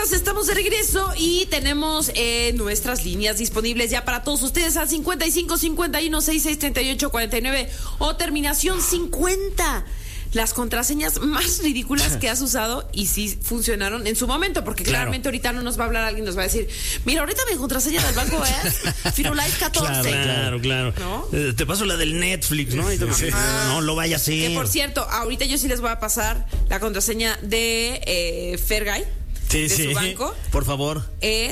Veritas, estamos de regreso y tenemos nuestras líneas disponibles ya para todos ustedes al 55 51 66 38 49 o terminación 50. Las contraseñas más ridículas que has usado y sí funcionaron en su momento, porque claramente ahorita no nos va a hablar alguien, nos va a decir, mira, ahorita mi contraseña del banco es Firulais 14. Claro. ¿No? Te paso la del Netflix, ¿no? No lo vaya a hacer. Que por cierto, ahorita yo sí les voy a pasar la contraseña de Fergay. Sí, de su banco. Por favor. Es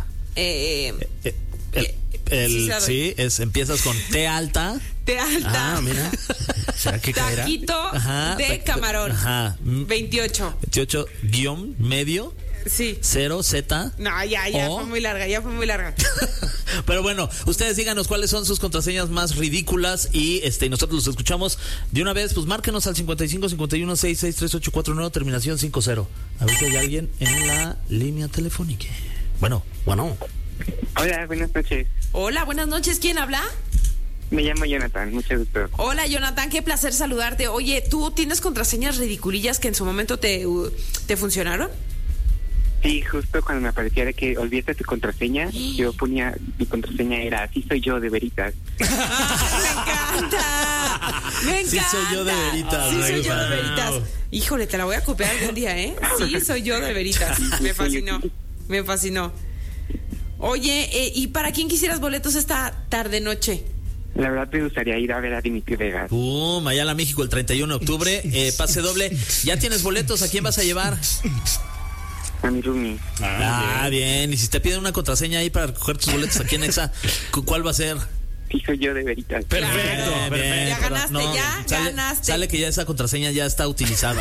empiezas con T alta. T alta. Mira. ¿Será que caerá? Taquito de camarón. 28 guión medio. Sí. 0 Z. No, ya fue muy larga. Pero bueno, ustedes díganos cuáles son sus contraseñas más ridículas y nosotros los escuchamos de una vez. Pues márquenos al 55 51 66 38 49 terminación 50. A ver si hay alguien en la línea telefónica. Bueno. Hola, buenas noches. Hola, buenas noches. ¿Quién habla? Me llamo Jonathan, mucho gusto. Hola, Jonathan, qué placer saludarte. Oye, ¿tú tienes contraseñas ridiculillas que en su momento te funcionaron? Sí, justo cuando me aparecía de que olvidaste tu contraseña, yo ponía, mi contraseña era así soy yo de veritas. ¡Me encanta! Sí soy yo de veritas. Sí soy yo de veritas. Híjole, te la voy a copiar algún día, ¿eh? Sí soy yo de veritas. Me fascinó. Oye, ¿y para quién quisieras boletos esta tarde-noche? La verdad me gustaría ir a ver a Dimitri Vegas. Ayala, México, el 31 de octubre, pase doble. ¿Ya tienes boletos? ¿A quién vas a llevar? A mi roomie. Bien. Y si te piden una contraseña ahí para recoger tus boletos aquí en Exa, ¿cuál va a ser? Sí, soy yo de veritas. Perfecto. Bien. Ya ganaste, ganaste. Sale que ya esa contraseña ya está utilizada.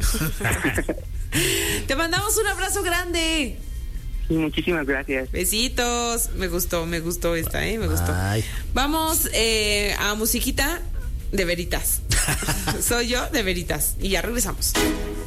Te mandamos un abrazo grande. Sí, muchísimas gracias. Besitos. Me gustó esta, me gustó. Ay. Vamos a musiquita de veritas. Soy yo de veritas. Y ya regresamos.